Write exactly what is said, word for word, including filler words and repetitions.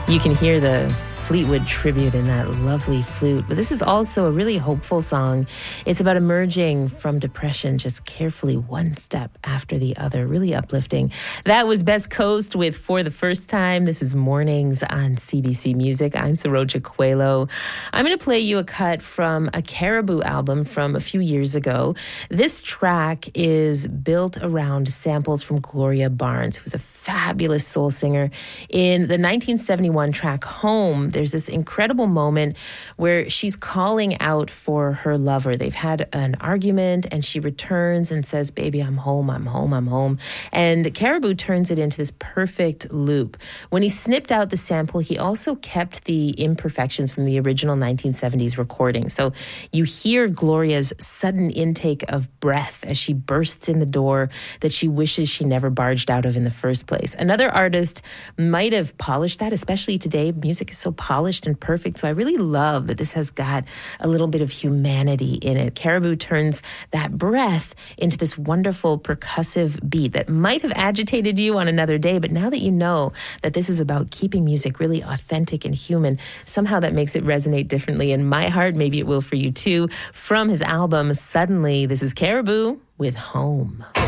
You can hear the Fleetwood tribute in that lovely flute. But this is also a really hopeful song. It's about emerging from depression just carefully, one step after the other. Really uplifting. That was Best Coast with For the First Time. This is Mornings on C B C Music. I'm Saroja Coelho. I'm going to play you a cut from a Caribou album from a few years ago. This track is built around samples from Gloria Barnes, who's a fabulous soul singer. In the nineteen seventy-one track Home, there's this incredible moment where she's calling out for her lover. They've had an argument and she returns and says, "Baby, I'm home, I'm home, I'm home." And Caribou turns it into this perfect loop. When he snipped out the sample, he also kept the imperfections from the original nineteen seventies recording. So you hear Gloria's sudden intake of breath as she bursts in the door that she wishes she never barged out of in the first place. Another artist might have polished that, especially today. Music is so polished and perfect. So I really love that this has got a little bit of humanity in it. Caribou turns that breath into this wonderful percussive beat that might have agitated you on another day, but now that you know that this is about keeping music really authentic and human, somehow that makes it resonate differently in my heart. Maybe it will for you too. From his album, Suddenly, this is Caribou with Home.